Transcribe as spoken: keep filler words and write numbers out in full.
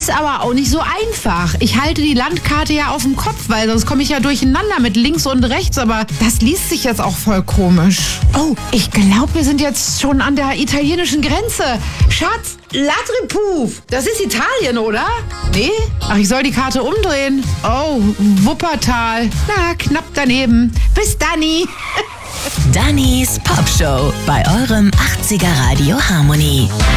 ist aber auch nicht so einfach. Ich halte die Landkarte ja auf dem Kopf, weil sonst komme ich ja durcheinander mit links und rechts. Aber das liest sich jetzt auch voll komisch. Oh, ich glaube, wir sind jetzt schon an der italienischen Grenze. Schatz, Latripuf. Das ist Italien, oder? Nee? Ach, ich soll die Karte umdrehen. Oh, Wuppertal. Na, knapp daneben. Bis Dani. Dannys Popshow bei eurem achtziger Radio Harmony.